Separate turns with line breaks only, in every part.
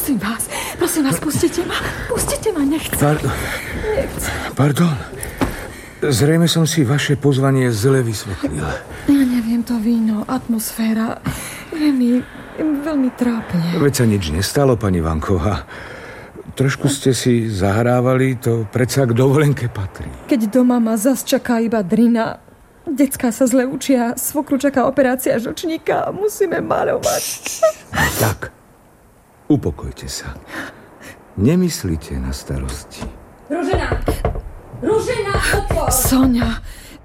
Prosím vás, pustite ma. Pustite ma, nechcem.
Pardon. Zrejme som si vaše pozvanie zle vysvetlil.
Ja neviem, to víno, atmosféra. Je mi veľmi trápne.
Veď sa nič nestalo, pani Vanková. Trošku ste si zahrávali, to predsa k dovolenke patrí.
Keď doma ma zas čaká iba drina, decká sa zle učia, svokru čaká operácia žlčníka a musíme maľovať.
Tak, upokojte sa. Nemyslite na starosti.
Ružena, otvor!
Soňa,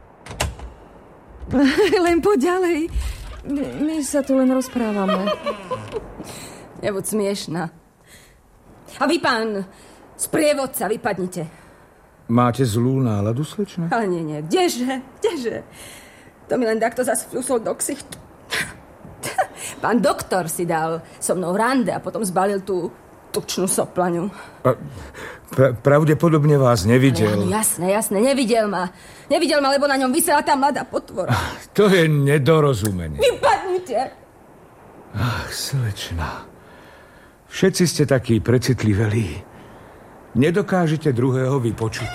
len poď ďalej. My sa tu len rozprávame.
Nebuď smiešná. A vy, pán sprievodca, vypadnite.
Máte zlú náladu, slečna?
Ale nie, kdeže? To mi len takto zas fľusol do ksichtu. Pán doktor si dal so mnou rande a potom zbalil tú tučnú soplaňu.
Pravdepodobne vás nevidel.
No, jasné, nevidel ma. Nevidel ma, lebo na ňom visela tá mladá potvora.
To je nedorozumenie.
Vypadnite!
Ach, slečna. Všetci ste takí precitlivelí. Nedokážete druhého vypočuť.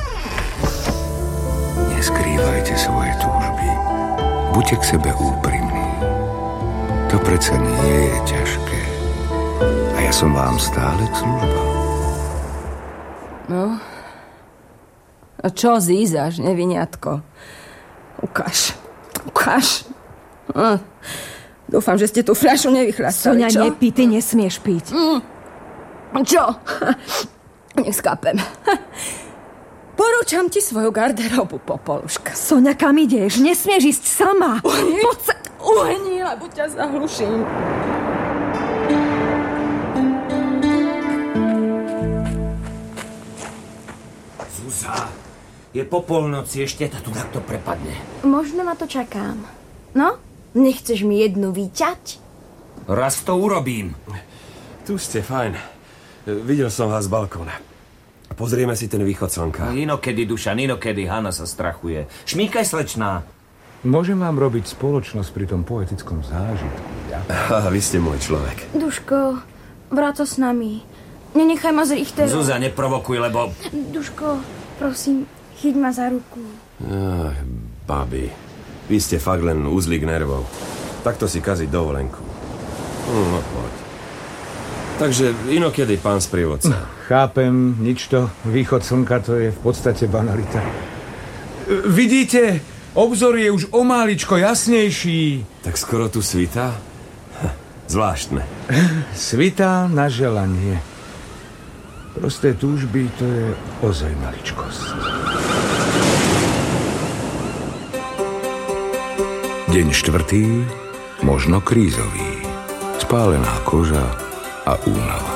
Neskrývajte svoje túžby. Buďte k sebe úprimní. To predsa nie je ťažké. A ja som vám stále k službám.
No? A čo zízaš, neviniatko? Ukáž. Dúfam, že ste tú fľašu nevychlastali,
Soňa,
čo?
nepí, ty nesmieš piť.
Čo? Nech skápem. Porúčam ti svoju garderobu, Popoluška.
Soňa, kam ideš? Nesmieš ísť sama.
Poď sa uhni, lebo ťa zahluším.
Zuzá, je po polnoci, ešte ta tu takto prepadne.
Možno na to čakám. No, nechceš mi jednu vyťať?
Raz to urobím.
Tu ste, fajn. Videl som vás z balkóna. Pozrieme si ten východ slnka.
Inokedy, Dušan, inokedy. Hanna sa strachuje. Šmíkaj, slečná.
Môžem vám robiť spoločnosť pri tom poetickom zážitku, ja?
Vy ste môj človek.
Duško, vráť sa s nami. Nenechaj ma z Richterom.
Zuzá, neprovokuj, lebo...
Duško, prosím, chyť ma za ruku.
Babi, vy ste fakt len uzlík nervov. Takto si kaziť dovolenku. No, poď. Takže inokedy, pán sprievodca.
Chápem, nič to. Východ slnka, to je v podstate banalita. Vidíte, obzor je už o máličko jasnejší.
Tak skoro tu svitá? Zvláštne.
Svitá na želanie. Prosté túžby, to je ozaj maličkosť. Deň 4, možno krízový. Spálená koža a únava.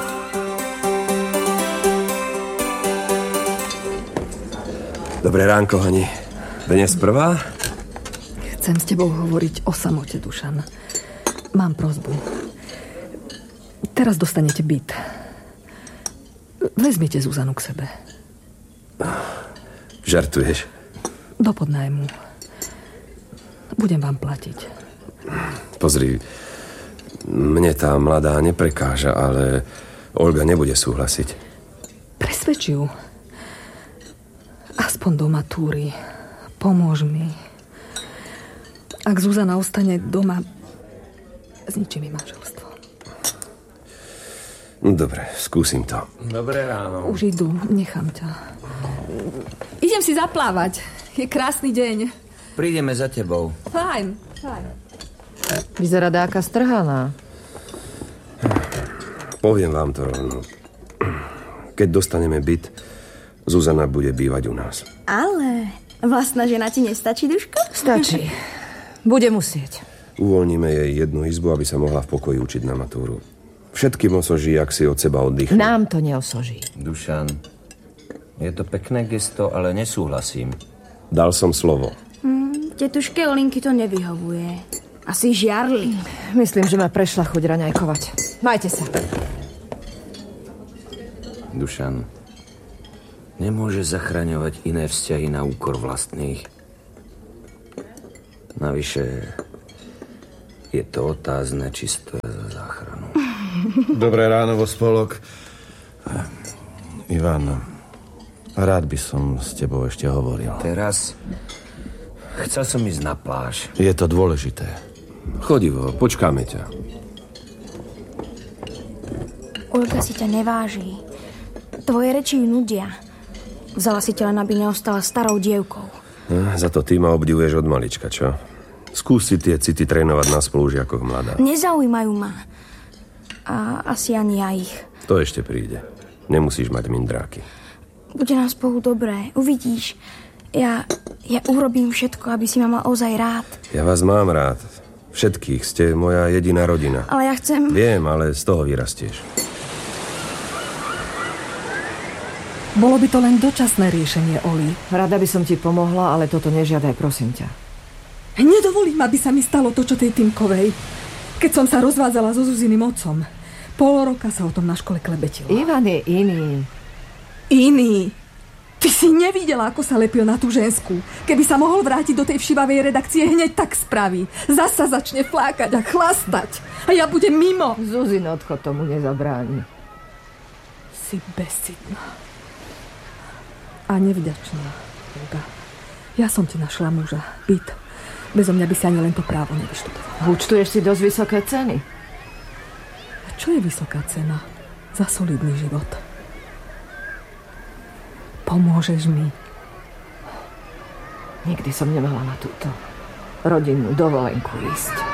Dobré ránko, Hani. Dnes prvá?
Chcem s tebou hovoriť o samote, Dušan. Mám prosbu. Teraz dostanete byt. Vezmite Zuzanu k sebe.
Žartuješ?
Do podnájmu. Budem vám platiť.
Pozri, mne tá mladá neprekáža, ale Olga nebude súhlasiť.
Presvedč ju. Aspoň do matúry. Pomôž mi. Ak Zuzana ostane doma, zničí mi manželstvo.
Dobre, skúsim to.
Dobré ráno.
Už idú, nechám ťa. Idem si zaplávať. Je krásny deň.
Prídeme za tebou.
Fajn.
Vyzerá dáka strhaná.
Poviem vám to rovno. Keď dostaneme byt, Zuzana bude bývať u nás.
Ale vlastná žena ti nestačí, Duško?
Stačí. Bude musieť.
Uvoľníme jej jednu izbu, aby sa mohla v pokoji učiť na matúru. Všetkým osoží, ak si od seba oddychne.
Nám to neosoží.
Dušan, je to pekné gesto, ale nesúhlasím.
Dal som slovo.
Tetuške Olinky to nevyhovuje. Asi žiarli.
Myslím, že ma prešla chuť raňajkovať. Majte sa.
Dušan, nemôže zachraňovať iné vzťahy na úkor vlastných. Navyše je to otázne, či stoja za záchranu.
Dobré ráno vo spolok. Ivan, rád by som s tebou ešte hovoril.
Teraz chcel som ísť na pláž.
Je to dôležité.
Chodivo, počkáme ťa.
Olga si ťa neváži. Tvoje reči ju nudia. Vzala si ťa len, aby neostala starou dievkou.
Za to ty ma obdivuješ od malička, čo? Skús si tie city trénovať na spolužiakoch, mladá.
Nezaujímajú ma. A asi ani ja ich.
To ešte príde. Nemusíš mať mindráky.
Bude nám spolu dobré, uvidíš. Ja urobím všetko, aby si ma mal ozaj rád.
Ja vás mám rád. Všetkých. Ste moja jediná rodina.
Ale ja chcem...
Viem, ale z toho vyrastieš.
Bolo by to len dočasné riešenie, Oli.
Rada by som ti pomohla, ale toto nežiadaj, prosím ťa.
Nedovolím, aby sa mi stalo to, čo tej Týmkovej. Keď som sa rozvádzala so Zuziným otcom. Pol roka sa o tom na škole klebetilo.
Ivan je iný.
Iný? Ty si nevidela, ako sa lepil na tú ženskú. Keby sa mohol vrátiť do tej všivavej redakcie, hneď tak spraví. Zasa začne flákať a chlastať. A ja budem mimo.
Zuzin odchod tomu nezabráni.
Si bezcitná. A nevďačná, Olga. Ja som ti našla muža, byt. Bezo mňa by si ani len to právo nevyštudovala.
Účtuješ si dosť vysoké ceny.
A čo je vysoká cena za solidný život? Pomôžeš mi?
Nikdy som nemala na túto rodinnú dovolenku ísť.